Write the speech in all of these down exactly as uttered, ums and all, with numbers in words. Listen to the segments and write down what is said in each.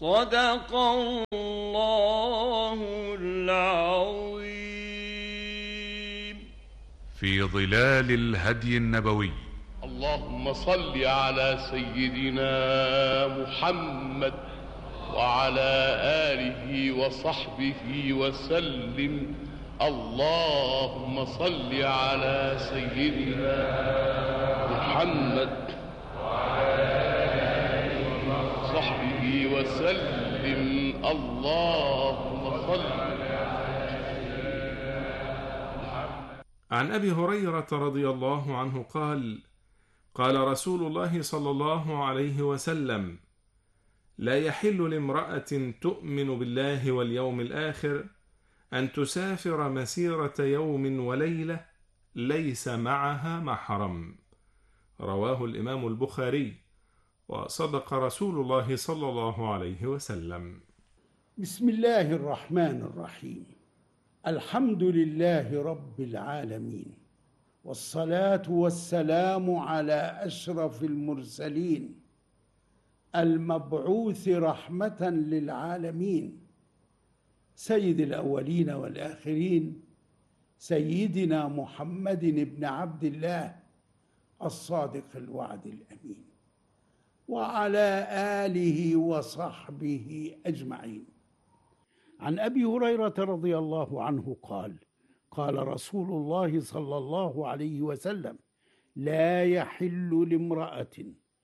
صدق الله العظيم. في ظلال الهدي النبوي. اللهم صل على سيدنا محمد وعلى آله وصحبه وسلم. اللهم صل على سيدنا محمد وعلى آله وصحبه وسلم. اللهم صل على سيدنا محمد. عن أبي هريرة رضي الله عنه قال: قال رسول الله صلى الله عليه وسلم: لا يحل لامرأة تؤمن بالله واليوم الآخر أن تسافر مسيرة يوم وليلة ليس معها محرم. رواه الإمام البخاري. وصدق رسول الله صلى الله عليه وسلم. بسم الله الرحمن الرحيم. الحمد لله رب العالمين، والصلاة والسلام على أشرف المرسلين المبعوث رحمة للعالمين، سيد الأولين والآخرين، سيدنا محمد بن عبد الله الصادق الوعد الأمين، وعلى آله وصحبه أجمعين. عن أبي هريرة رضي الله عنه قال: قال رسول الله صلى الله عليه وسلم: لا يحل لامرأة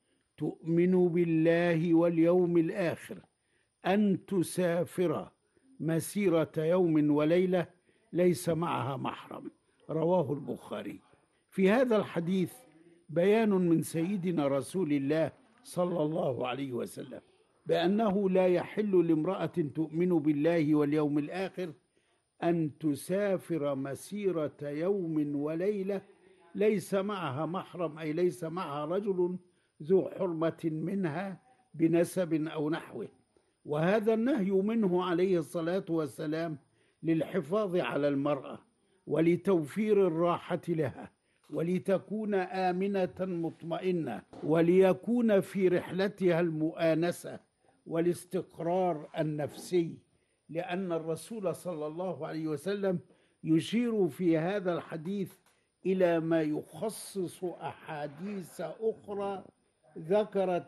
تؤمن بالله واليوم الآخر أن تسافر مسيرة يوم وليلة ليس معها محرم. رواه البخاري. في هذا الحديث بيان من سيدنا رسول الله صلى الله عليه وسلم بأنه لا يحل لامرأة تؤمن بالله واليوم الآخر أن تسافر مسيرة يوم وليلة ليس معها محرم، أي ليس معها رجل ذو حرمة منها بنسب أو نحوه. وهذا النهي منه عليه الصلاة والسلام للحفاظ على المرأة ولتوفير الراحة لها ولتكون آمنة مطمئنة وليكون في رحلتها المؤانسة والاستقرار النفسي، لأن الرسول صلى الله عليه وسلم يشير في هذا الحديث إلى ما يخصص أحاديث أخرى ذكرت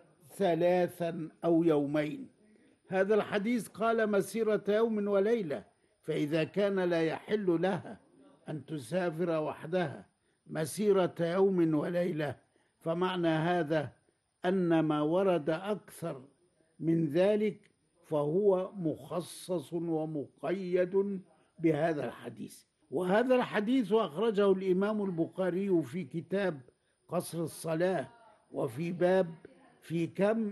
ثلاثا أو يومين. هذا الحديث قال مسيرة يوم وليلة، فإذا كان لا يحل لها أن تسافر وحدها مسيرة يوم وليلة، فمعنى هذا أن ما ورد أكثر من ذلك فهو مخصص ومقيد بهذا الحديث. وهذا الحديث أخرجه الإمام البخاري في كتاب قصر الصلاة، وفي باب في كم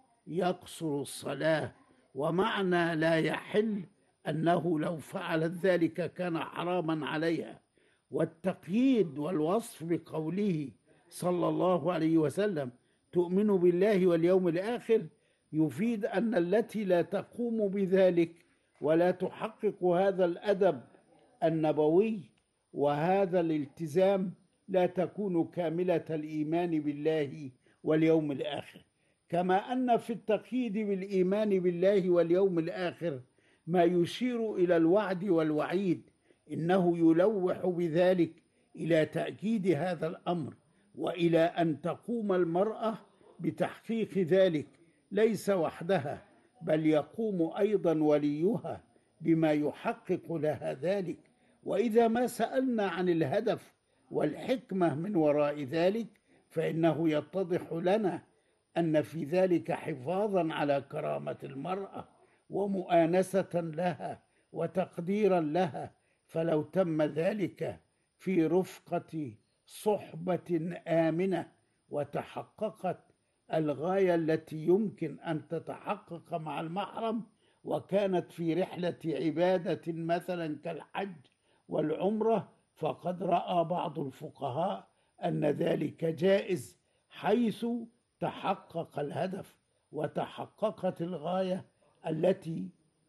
يقصر الصلاة. ومعنى لا يحل أنه لو فعلت ذلك كان حراما عليها. والتقييد والوصف بقوله صلى الله عليه وسلم تؤمن بالله واليوم الآخر يفيد أن التي لا تقوم بذلك ولا تحقق هذا الأدب النبوي وهذا الالتزام لا تكون كاملة الإيمان بالله واليوم الآخر. كما أن في التقييد بالإيمان بالله واليوم الآخر ما يشير إلى الوعد والوعيد، إنه يلوح بذلك إلى تأكيد هذا الأمر وإلى أن تقوم المرأة بتحقيق ذلك ليس وحدها، بل يقوم أيضا وليها بما يحقق لها ذلك. وإذا ما سألنا عن الهدف والحكمة من وراء ذلك فإنه يتضح لنا أن في ذلك حفاظا على كرامة المرأة ومؤانسة لها وتقديرا لها، فلو تم ذلك في رفقة صحبة آمنة وتحققت الغاية التي يمكن أن تتحقق مع المحرم وكانت في رحلة عبادة مثلا كالحج والعمرة، فقد رأى بعض الفقهاء أن ذلك جائز حيث تحقق الهدف وتحققت الغاية التي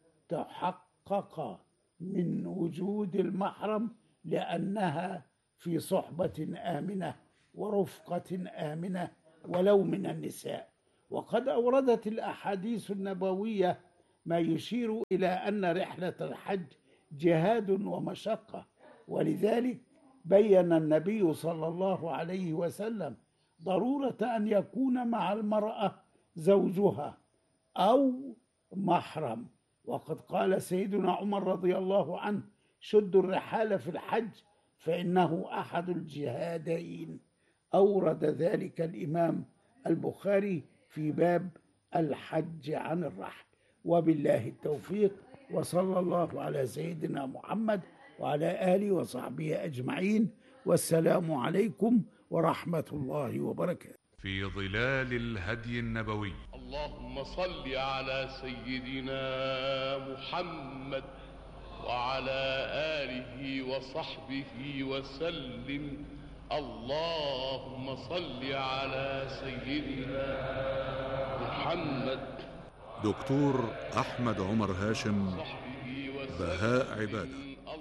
تحقق من وجود المحرم، لأنها في صحبة آمنة ورفقة آمنة ولو من النساء. وقد أوردت الأحاديث النبوية ما يشير إلى أن رحلة الحج جهاد ومشقة، ولذلك بين النبي صلى الله عليه وسلم ضرورة أن يكون مع المرأة زوجها أو محرم. وقد قال سيدنا عمر رضي الله عنه: شدوا الرحال في الحج فإنه أحد الجهادين. أورد ذلك الإمام البخاري في باب الحج عن الرحل. وبالله التوفيق، وصلى الله على سيدنا محمد وعلى آله وصحبه أجمعين، والسلام عليكم ورحمة الله وبركاته. في ظلال الهدي النبوي. اللهم صل على سيدنا محمد وعلى آله وصحبه وسلم. اللهم صل على سيدنا محمد. دكتور أحمد عمر هاشم، بهاء عبادة.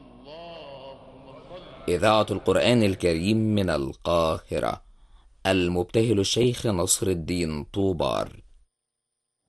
إذاعة القرآن الكريم من القاهرة، المبتهل الشيخ نصر الدين طوبار.